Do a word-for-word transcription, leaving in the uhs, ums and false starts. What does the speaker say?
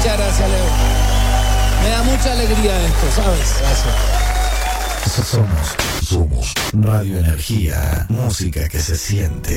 Muchas gracias, Leo. Me da mucha alegría esto, ¿sabes? Gracias. Somos, somos Radio Energía, música que se siente.